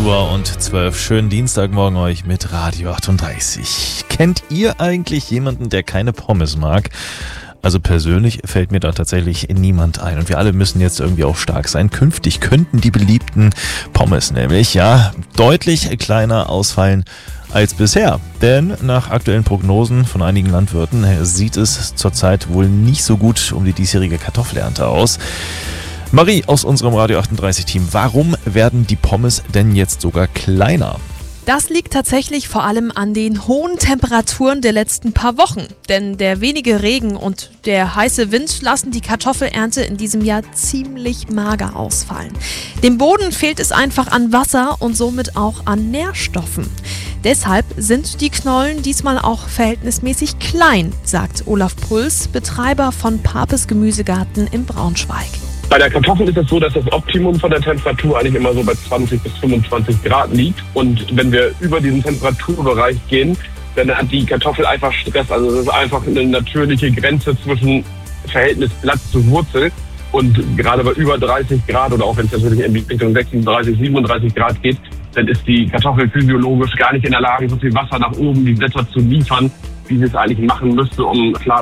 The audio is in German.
8:12 Schönen Dienstagmorgen euch mit Radio 38. Kennt ihr eigentlich jemanden, der keine Pommes mag? Also persönlich fällt mir da tatsächlich niemand ein. Und wir alle müssen jetzt irgendwie auch stark sein. Künftig könnten die beliebten Pommes nämlich, deutlich kleiner ausfallen als bisher. Denn nach aktuellen Prognosen von einigen Landwirten sieht es zurzeit wohl nicht so gut um die diesjährige Kartoffelernte aus. Marie aus unserem Radio 38-Team, warum werden die Pommes denn jetzt sogar kleiner? Das liegt tatsächlich vor allem an den hohen Temperaturen der letzten paar Wochen. Denn der wenige Regen und der heiße Wind lassen die Kartoffelernte in diesem Jahr ziemlich mager ausfallen. Dem Boden fehlt es einfach an Wasser und somit auch an Nährstoffen. Deshalb sind die Knollen diesmal auch verhältnismäßig klein, sagt Olaf Puls, Betreiber von Papes Gemüsegarten in Braunschweig. Bei der Kartoffel ist es so, dass das Optimum von der Temperatur eigentlich immer so bei 20 bis 25 Grad liegt. Und wenn wir über diesen Temperaturbereich gehen, dann hat die Kartoffel einfach Stress. Also das ist einfach eine natürliche Grenze zwischen Verhältnis Blatt zu Wurzel. Und gerade bei über 30 Grad oder auch wenn es natürlich in Richtung 36, 37 Grad geht, dann ist die Kartoffel physiologisch gar nicht in der Lage, so viel Wasser nach oben die Blätter zu liefern, wie sie es eigentlich machen müsste, um klar